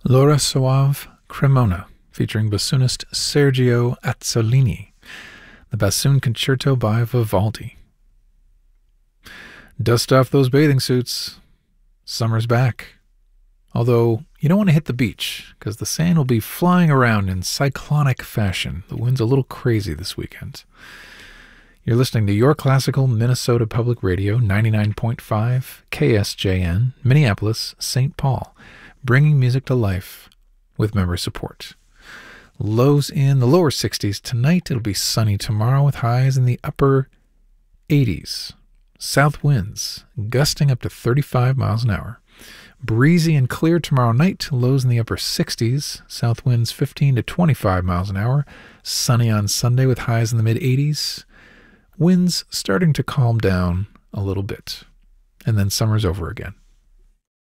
L'ora Soave Cremona, featuring bassoonist Sergio Azzolini, the bassoon concerto by Vivaldi. Dust off those bathing suits. Summer's back. Although, you don't want to hit the beach, because the sand will be flying around in cyclonic fashion. The wind's a little crazy this weekend. You're listening to Your Classical Minnesota Public Radio, 99.5 KSJN, Minneapolis, St. Paul, bringing music to life with member support. Lows in the lower 60s tonight. It'll be sunny tomorrow with highs in the upper 80s. South winds gusting up to 35 miles an hour. Breezy and clear tomorrow night, lows in the upper 60s, south winds 15 to 25 miles an hour. Sunny on Sunday with highs in the mid-80s. Winds starting to calm down a little bit. And then summer's over again.